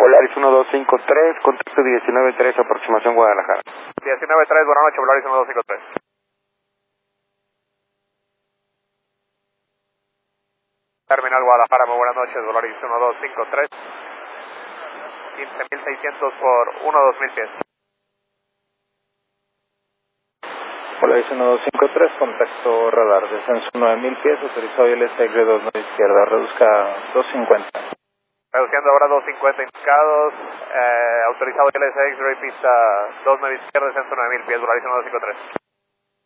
Volaris 1253, contacto 19-3, aproximación Guadalajara. 19-3, buenas noches, Volaris 1253. Terminal Guadalajara, muy buenas noches, Volaris 1253. 15.600 por 1-2000 pies. Volaris 1253, contacto radar, descenso 9.000 pies, autorizado ILSX de 29 izquierda, reduzca 250. Reduciendo ahora 250 indicados, autorizado ILSX, pista 29 izquierda, descenso 9.000 pies, Volaris 1253.